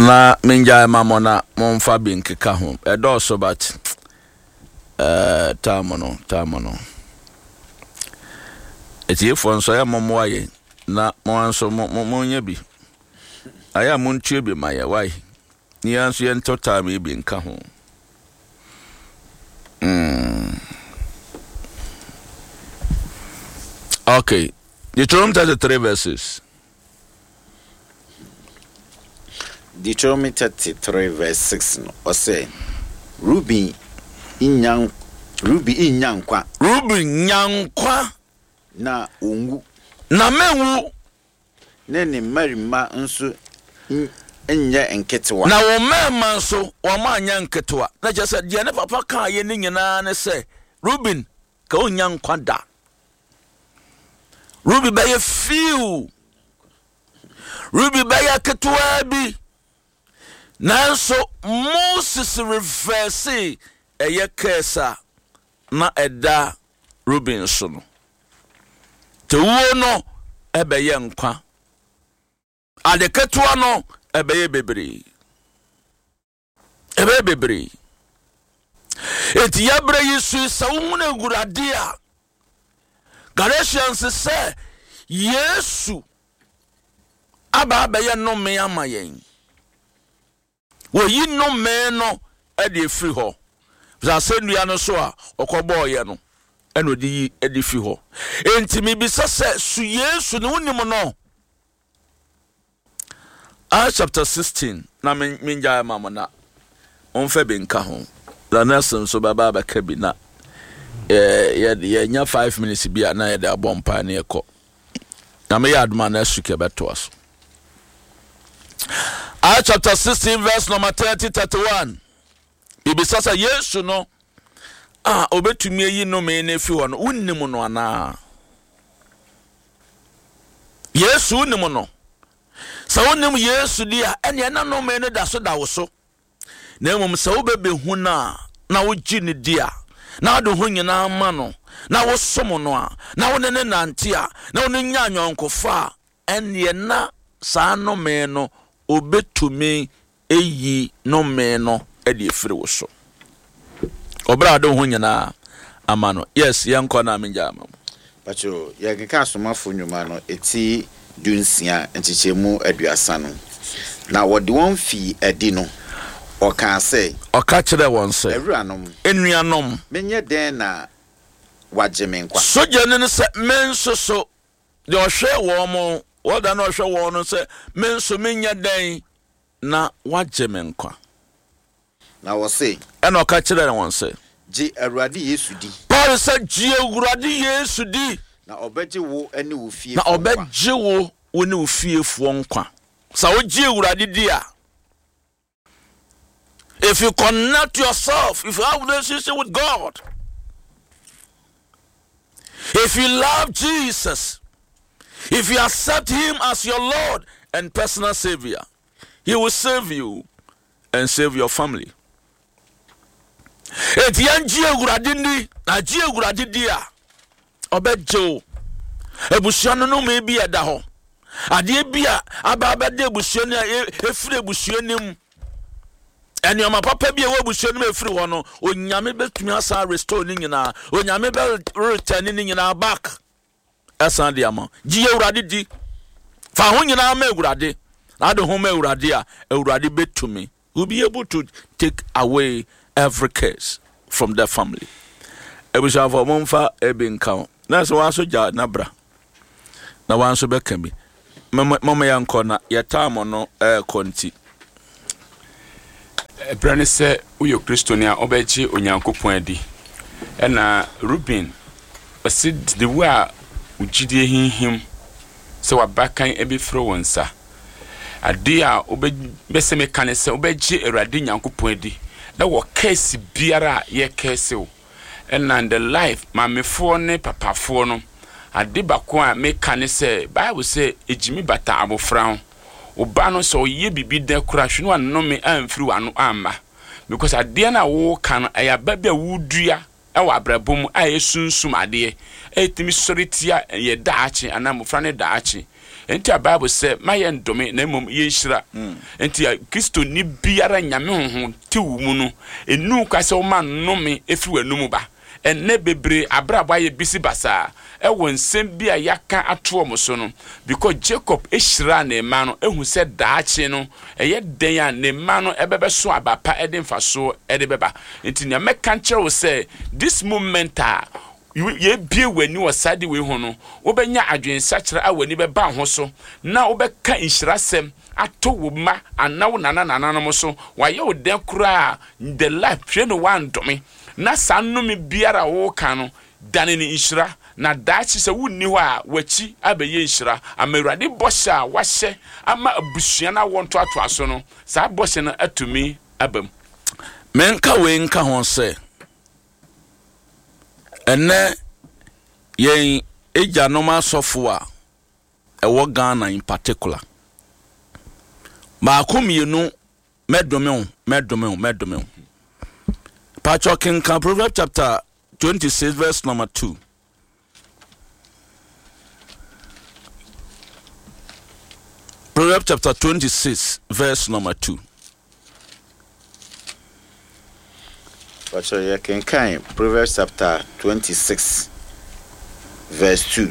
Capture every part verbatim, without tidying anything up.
na minja mamona monfa binkeka ho edo so but eh tamono tamono eti fo nso ya momo aye na mo anso mo nya bi aya mo ntue bi maye why ni anso ye ntota me bi nka ho mm okay Deuteronomy thirty-three verses Deuteronomy thirty-three verse six no o say Ruby inyan Ruby inyankwa Ruby nyankwa na ongu na menwu na ne marima nso enye enketewa na wo mema nso wo ma anya nketewa na je se de ne papa ka ye ni nyina ne se Ruben ka onyankwa da Ruby baye few Ruby baye ketewa bi nanso Moses reverse eye kesa na eda Ruben so no te wo no ebeye nkwa ade ketewa no ebeye bebre ebeye bebre eti yabre yisu sa wona gurade a Galatians say Yesu aba abeye no me amayen wo yi no me no e de free ho za senua no so a okobo ye no eno di e de free ho enti mi bi sase su Yesu ne wonim no Acts chapter sixteen na minja mamona onfe be nka ho la nasen so baba ba kabi na eh ye nya five minutes bia na ye da bompa na eko na me yadma na suke beto aso Acts chapter sixteen verse number thirty to thirty-one ibisasa Yesu no ah obetumi yi no me na fi ho no unnim no ana Yesu unnim no sa unnim Yesu dia ene na no me no da so da wo so na emom sa obebe hu na na wo gi ne dia na do hu nyina ma no na wo som no a na wo ne ne nante a na wo nya anyonkofo ene na sa no me no obetumi eyi no me no e de efiri wo so obra do hu nyina ama no yes yanko na menja ama pacho ye keka asomafo nyuma no eti dunsia nchichemu aduasa no na wode won fi edi no o kan say o ka kire won say ewuranom enuanom menye den na wajemenkwa soje ne se menso so de o hwe wo mo wo da na o hwe wo no se menso menye den na wajemenkwa na wo say eno o ka kire won say ji awurade Yesu di Paul say ji awurade Yesu di na obeje wo ani wo fie na obeje wo woni wo fie fuo nkwa sa wo ji awurade di a if you connect yourself, if you have a relationship with God, if you love Jesus, if you accept him as your Lord and personal Savior, he will save you and save your family. Etiyan ji awurade ndi na ji awurade di a obejo ebusuano no me bi eda ho ade bi a aba abede ebusuano efire ebusuanim eni oma papa bi e wo ebusuano me efire ho no onyame betumi asa restore ni nyina onyame be return ni nyina back asan de ama ji awurade di fa ho nyina ma awurade na de ho ma awurade a awurade betumi will be able to take away every case from their family. Ebusha for monfa ebinka. Na so wan so ja na bra. Na wan so beka bi. Mama yanko na yetamo no eh konti. Brane se uyo Kristonia obeji onyankopon adi. E na Ruben osid the way ugidie hinhim se wabakan ebe fro wonsa. Ade a obese mekane se obeji erade nyankopon adi. Na wo case biara ye case o and the life mamefo ne papafo no ade bako a mekane se Bible say ejimi bata abofra ho oba no so ye bibi de kura hwe no anome amfiri wano amma because ade na wo kan aya baba wudua e wa abrabom a yesunsum ade e timi soritia ye daache anamofra ne daache enti a Bible say ma ye ndome na mom ye nhyira enti Kristo ni biara nyame honhom te wo mu no enu kwa se wo ma nnome efi w'anum ba enne bebre abrabo aye bisi basa e won nsem bi a yaka ato mo so no because Jacob ehyira na ema no ehu se daache no eye den a na ema no ebebe so abapa ede mfaso ede beba enti na meka nkyere wo say this moment a ye bie wani wasade we ho no wobenya adwensa kyere a wani beba ho so na wobeka nhyirasem ato wo ma anawo nana nana no so waye wo den kura the life hwe no wan dome na sanumi biara wo ka no dane ni nhyira na daachi se wunni ho a wachi abeye nhyira amerade bosha wahye ama abusua na wonto ato aso no sa boshe na atumi abam menka we nka ho se ene yen eja no ma sofo a ewo Ghana in particular ma komienu medome medome medome Pacho King can Proverbs chapter twenty-six verse number two. Proverbs chapter twenty-six verse number two. Pacho ya King can Proverbs chapter twenty-six verse two.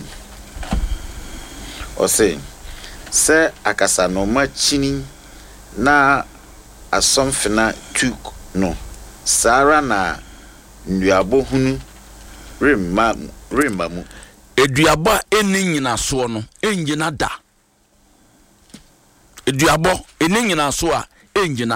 O say, se akasa no ma chini na asomfena tu no. Sara na nduabo hunu remma remma mu eduabo eni nyina so no enjina da eduabo eni nyina so a enjina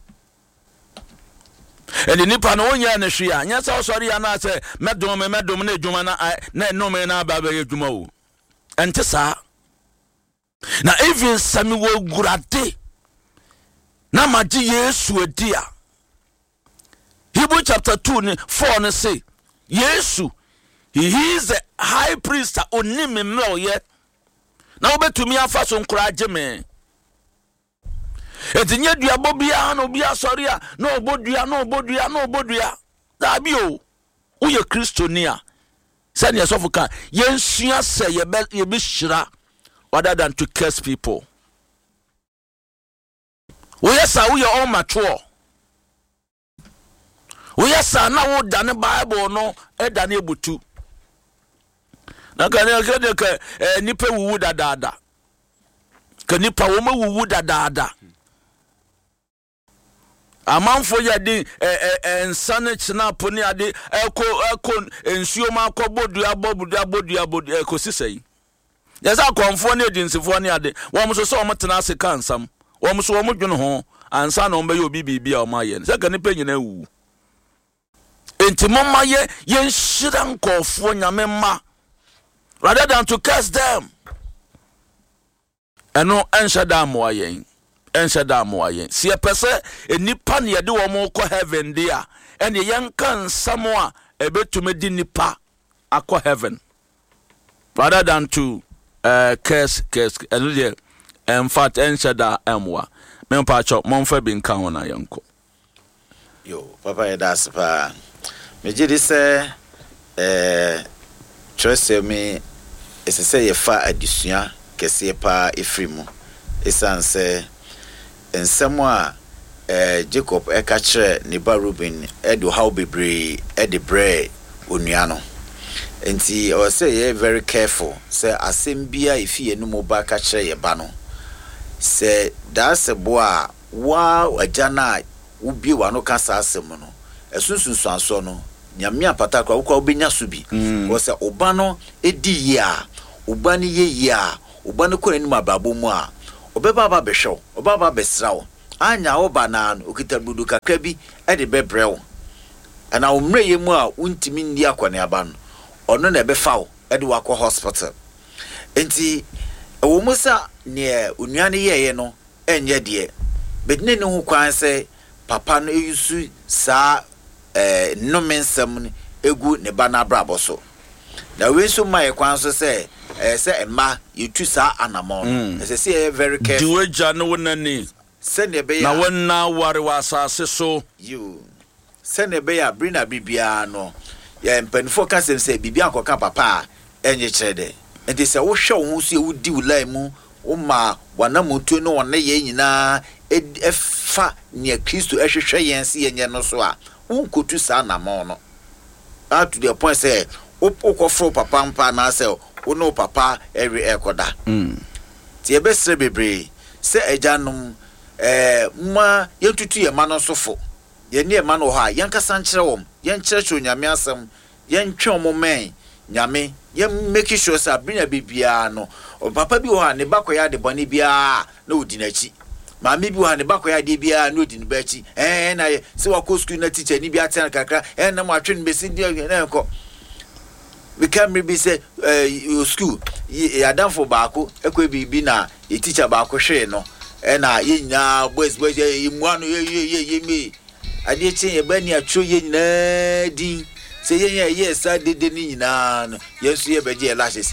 eni nipa no onya na hwe a nya sa osori ya na se medom me medom na edwuma na na no me na ba ba edwuma o ente sa na even sami wo gurade na maji Yesu edia Hebrew chapter two four ne say Yesu he is the high priest oni me mlo ye na obetumi afa so nkura ageme etinye duabo bia na obi asori a na obodua na obodua na obodua da bi o uye Kristoni a sani esofuka yensua se ye be ye be shira rather than to curse people. Uye sa uye all mature. Uye sa na wo dane Bible no e dane ebutu. Na kane kane ke nipa wuwu dadada. Ke nipa wo ma wuwu dadada. Amanfo ya di ensane china poni ade eko eko ensuo ma akobodua abodua abodua abodua eko sisei. Yesa konfo ne dinsifo ne ade wo mso so wo tena ase kansam wo mso wo dwene ho ansa na wo be yo bibia o ma ye se ka nipa nyina wu enti momma ye ye nhira nkofo nyame ma rather than to curse them eno enshada mo ayen enshada mo ayen si epese enipa ne ye de wo mo ko heaven dia ene ye nkan samo a ebetumi di nipa akọ heaven rather than to uh curse curse eno de in fact enshada amwa me pa cho monfa bi nkan ho na yenko yo papa e das pa me jidi se eh trust me ese se ye fa adisua kese pa efrimu esanse ensemo a eh Jacob e ka kire ne ba Ruben e do how bebre e de bre onua no enti o say ye very careful say asembia ifi enu mo ba ka kire ye ba no say that's a boa wa ajana ubi wa no kasa asem no esunsun anso no nyame apata kwa ukwa obenya subi wo say oba no edi ye a oba ni ye ye a oba no kore ni mababo mu a obeba ba behwew oba ba besrawo anya oba na okita budu kakra bi e de bebrew ana omre ye mu a untimi ndi akwane aba no ono na ebefawo e de wakọ hospital enti ewo musa ne onuane ye ye no enye de bedine ne hu kwan se papa no yusu sa eh no mensam egu ne ba na brabo so na we so mai kwan so se eh se emma yetu sa anamon ese se very careful diwe ja no wonani se ne be ya na wonna ware wasase so you se ne be ya brina bibia no ya mpanifo ka sem se bibia ankoka papa enye kyerede enti se wo hwe wo so e wudi ulai mu uma wana mutu no wona ye nyina efa ne Kristo ehwehwe yen se yenye no so a unkotu sa na mo no at to the point say ukofro papa mpa na say uno papa every ekoda mm ti ebesre bebre se ejanum eh ma yetutu ye ma no sofo ye ne ma no ha yankasa nkyere wom yen kyerɛkyerɛ nyame asɛm yen twɛn mo men nyame yen make sure say abrinya bibia no o papa bi wo ha ne bakoya de bone bia na odi nachi maame bi wo ha ne bakoya de bia na odi ne bachi eh na se wa ko school na teacher ni bia ten kakra eh na mo atwe ne besi na enko we can maybe say uh, school ya dan for baako ekwe bibi na e teacher baako hwe no e na ye nyina boys boys ye mu anu ye ye ye me ade chen ye ba ni atwo ye nyina din se ye ye ye sa de de ni nyina no ye so ye beje lashes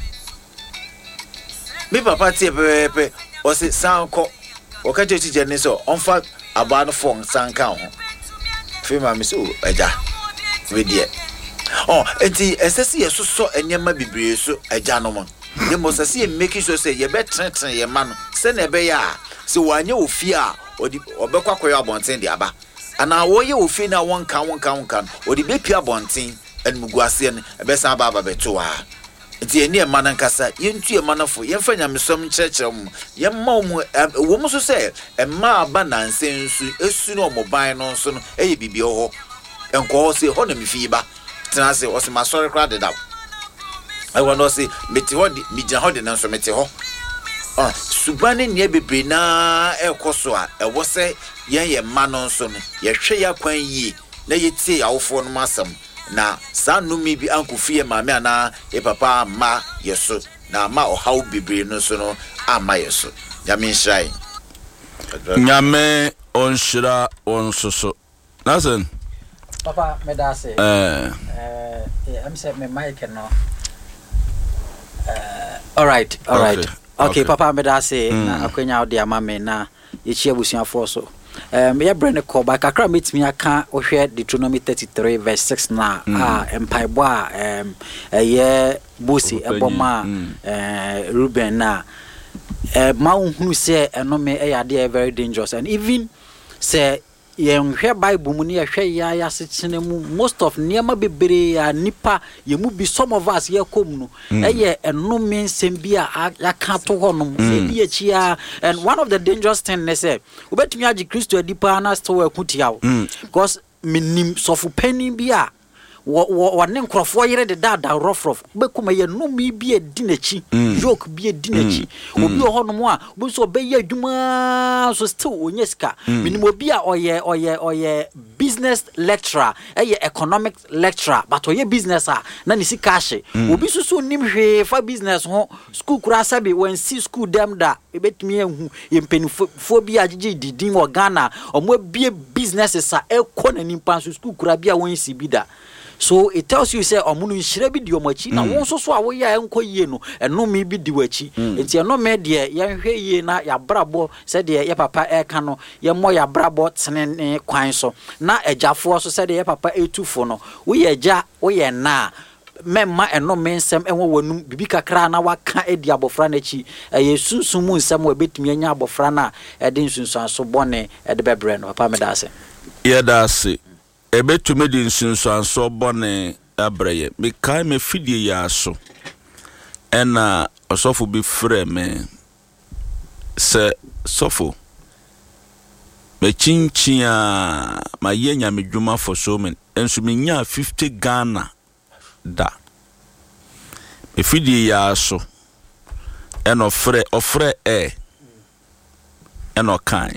me papa tie pepe o se sanko o ka che teacher ni so on fa aba no fon sanka ho fe ma me so eja we die oh enti esesi yeso so enyema bibre so agya no mo ye mo sesi e make sure say ye betreten ye ma no se na ebe ya se wanye ofie a odi obekwa koyo abonten de aba ana wo ye ofie na won kan won kan won kan odi be pia abonten enmuguase ne ebe san ba ba beto a enti eni e ma na nkasa ye ntu e ma na fo ye mfa nyamesom kyerɛkyerɛ mu ye ma mu wo mu so se e ma aba na nsensu esu no moban no so no eye bibie ho enko se ho na mfi ba tenase o se masori kra de da I want to say meti ho mi gina ho de na so meti ho ah subane ne bebre na ekoso a e wo se yen ye ma no so no ye hwe ya kwan yi na ye tie awofo no masam na sa no mi bi ankofie maame ana e papa ma yeso na ma o haw bebre no so no ama yeso nyame nhrai nyame onshira onsoso nasen Papa, me da say. Eh, eh, I'm saying me mic no. Uh, all right, all right. Okay, okay, okay. Papa, me da say na akwenya odi amame na ye chia busuafo so. Eh, me ya brand call back akra metimi aka ohwe Deuteronomy thirty-three verse six na ah empaibo a em eh bosi eboma eh Ruben na eh ma unhunu say enome eh yade very dangerous and even say yen hwe Bible mu ne hwe ya ya sekene mu most of niema bebere ya nipa ye mu bi some of us ye kom no eye enome nsem bi a ya ka to honom se bi achia and one of the dangerous thing ne say obetumi agi Kristo adipa na sto wa kutia because minim sofu penny bi a wo ne nkrofo yere de dada rough rough be kuma ye no mi bi edinachi joke bi edinachi obi ohonom a bo so be ye adwuma so still onyeska minimo bi a oye oye oye business lecturer eye economic lecturer but oye business a na ni sika hye obi susu nim hwe fa business ho school kura sabe when see school dem da ebetumi ehu ye mpenifo bi agege didin o Ghana omo bi businesses a economy pan school kura bi a won si bi da. So it tells you say omunu nhire bi di omachi na won so so a wo ya enko yie no eno me bi di wachi enti eno me de ye hwe yie na ya brabo se de ye papa e ka no ye mo ya brabo tene kwan so na agyafo so se de ye papa etufo no wo ye agya wo ye na memma eno me nsem enwo wanum bibi kakra na waka edi abofra na chi ye sunsun mu nsem wa betumi anya abofra na e de nsunsun so bone e de bebre no papa me da ase ye da ase ebetumi di nsunsuanso bone abreye me kai me fidie ya so ena osofo bi frɛ me se sofo me chinchia ma yenya me dwuma for so men enso me nya fifty Ghana da me fidie ya so ena ofrɛ ofrɛ e ena kan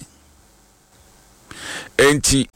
enti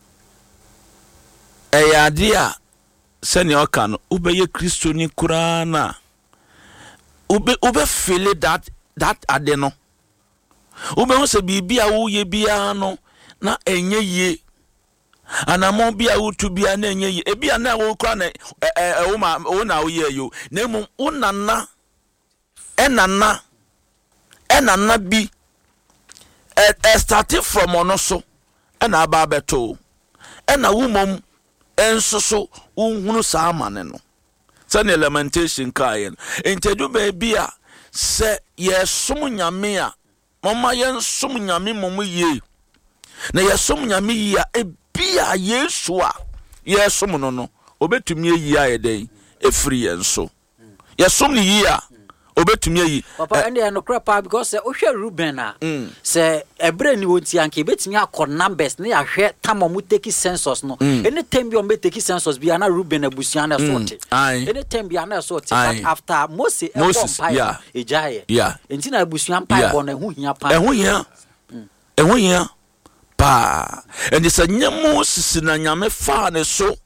eyadia seni oka no ubeye Kristo ni kurana ube ube feel that that ade no ube ho se bibia wo ye bia no na enye ye anamo bia wo tu bia na enye ye e bia na wo kura na e wo ma wo na wo ye yo na mu unana enana enana bi e started from ono so ena aba beto ena wo mom enso so unhunu saamane no sane lamentation kae no entedu ba bia se yesom nyame a mama yensom nyame momo ye na yesom nyame yi a ebia Yesu a yesom no no obetumi yi a yeden efiri yenso yesom ni yi a obetumi yi papa and no crap because o hwe Ruben a say ebre ni wonti anke betumi akọ numbers na ya hwe tamomu take census no any time bi o me take census bi na Ruben abusuan na sorte any time bi na sorte but after Moses Moses yeah ejaye yeah enti na abusuan pa bo na hu hia pa ehu hia ehu hia pa and is a nyamo sisi na nyame fa ne so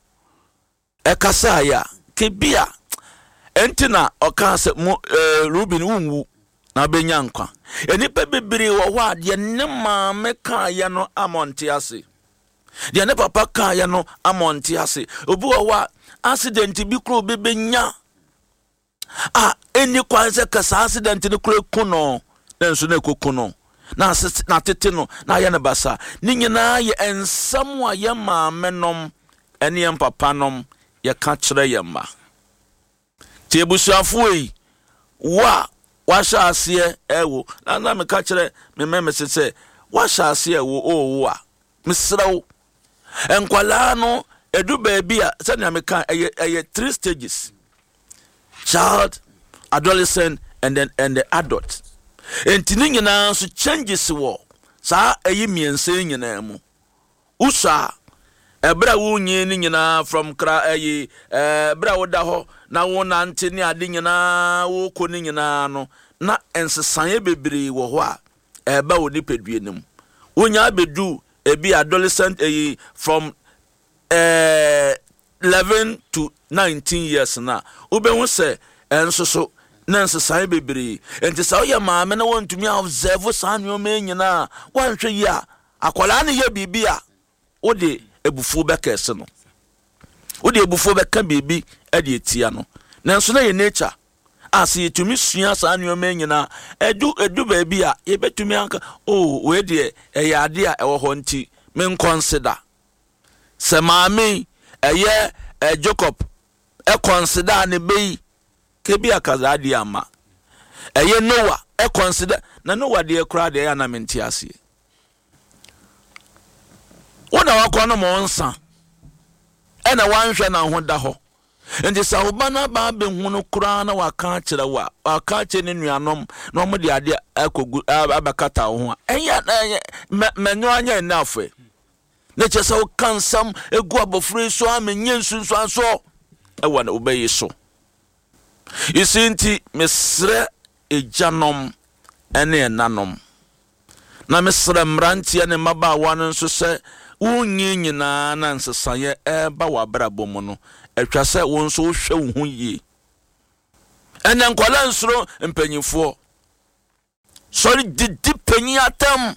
ekasa ya kebia entina oka se Ruben wunwu na benya nkwa enipa bebere wo ho ade ne ma meka ya no amonte ase de ne papa ka ya no amonte ase obi wo wa accident bi kro bebenya ah eni kwanse kasa accident ne kro kuno na nso na kokuno na na tete no na ya ne basa ni nyina ye ensam a ye ma menom ene ye papa nom ye ka kire ye ma Tebusuafui wa washa asie ewo na na me ka kire me meme sese washa asie ewo o wa misrawo enkwala no edu baabi a se na me ka eye eye three stages: child, adolescent, and then and the adult. Entini nyina so changes wo sa eyi miense nyina mu usa ebra wo nyi ni nyina from kra eyi ebra wo da ho na wo nante ni ade nyina wo ko ni nyina no na ensesan bebre wo ho a eba wo ni peduenim wonya bedu ebi adolescent eyi from eh eleven to nineteen years na obehu se enso so na ensesan bebre enti sa wo ya maame na wontumi observe san yo me nyina wanhwe yi a akwala ne ye bibia wo de ebufu bekese no wo de ebufu beka bibi e de etia no nanso na ye nature ase yetumi sua san yo me nyina edu edu ba bi a ye betumi anka oh we de e ya ade a e wo ho nti men consider se maame eye e Jacob e consider ne bei ke bi akaza ade ama eye Noah e consider na Noah de kura de ya na menti ase wona wakọ no mo nsa ena wanhwe na ho da ho enti sa obana ba be hu no kura na waka kire wa waka che ne nuanom na mo de ade akogu abakata ho enya menyo anya enough na che sa kansam egu abofre so amenye nsunsu anso e wa na obayi so isinti mesre ejanom ene enanom na mesre mrantie ne maba wanu nso se unyi nyina na nsesaye eba wabrabo mu no etwa se won so hwe wo hu yi ene nkwala nsoro mpanyifo sorry didi panyi atam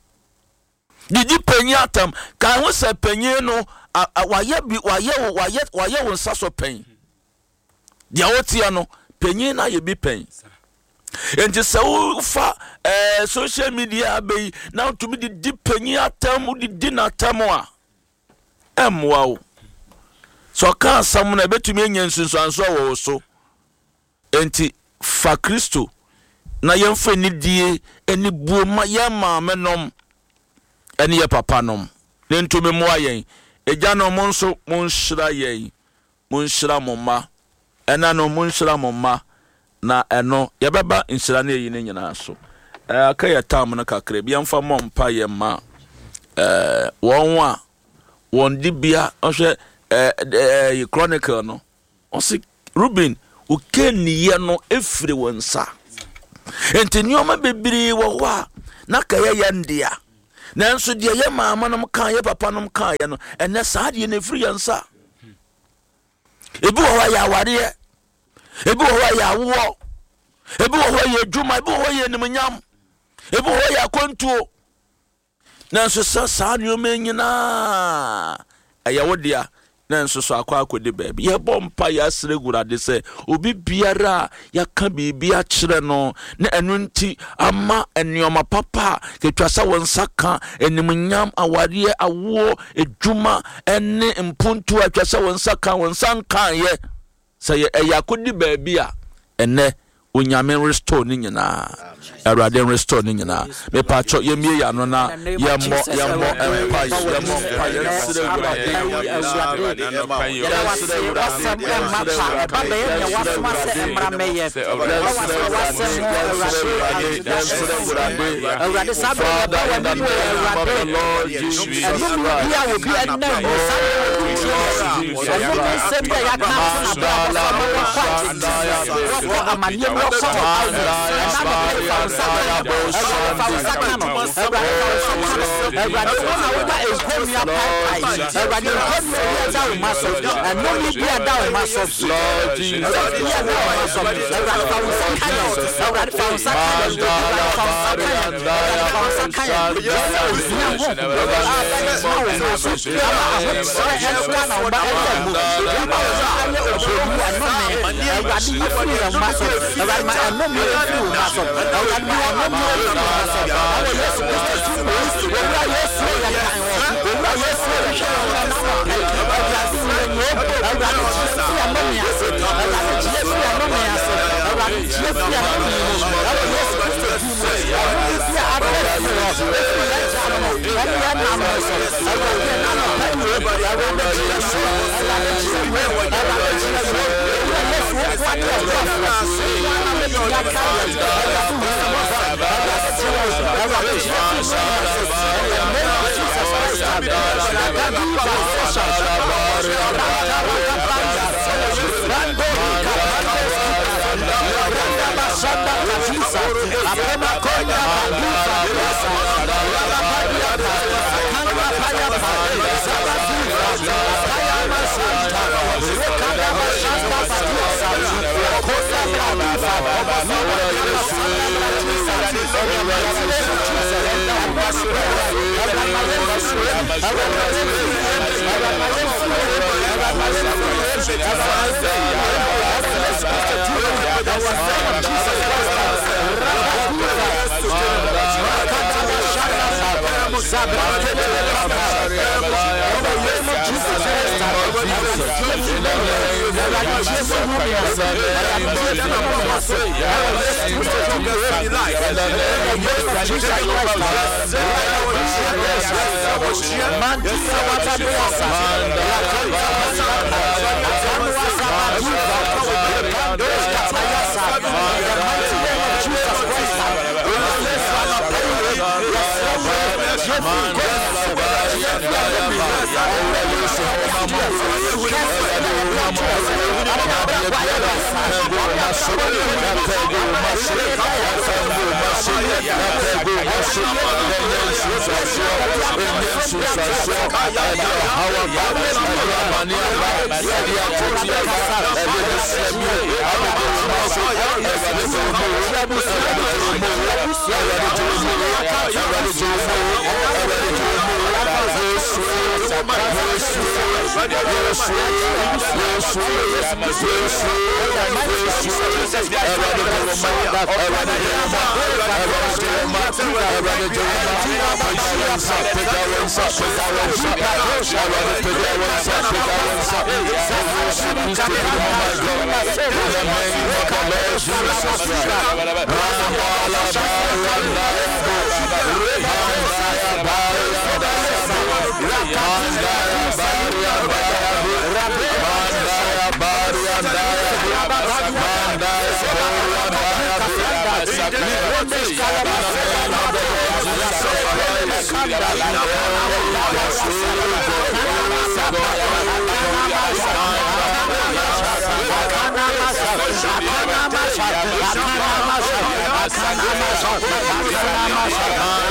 didi panyi atam ka ho se panyi no waye bi waye waye waye won saso panyi dia wotia no panyi na ye bi panyi enti se wo fa eh social media be now to me the deep panyi atam di dina atam a emwa o so ka sam na betumi enya nsunsuanso wo so enti fa Kristo na yemfa ni die eni buo ma yema menom eni ye papa nom ne ntumi mo ayen eja no mo nso mo nshira yen mo nshira mo ma ena no mo nshira mo ma na eno yebeba nshira na eyi ne nyina so eh akaya tam na kakra bi amfa mo mpa ye ma eh won wa won dibia ohwe eh chronicle no osi Ruben ukeni ye no efire wonsa enti nyoma bebiri wo ho a na kaya ya ndia nanso de ye maama no kan ye papa no kan ye no enne saade ne efire yansa ebi wo ya ware ebi wo ya wo ebi wo ya djuma ebi wo ya nimnyam ebi wo ya kontuo nanso sa saade yo menyina aya wodia nanso so akwa akode baabi ye bompa ya sere gurade se obi biara ya ka bibi a kire no na enu nti ama enioma papa ketwasa wonsa ka enimnyam aware awo edwuma ene mpuntu atwasa wonsa ka wonsa kan ye se ye yakodi baabi a ene onyame restore ni nyina Awurade restore ni nyina me pa cho ye mie ya no na ye mo ye mo empa ye mo pa ye sire Awurade Masha,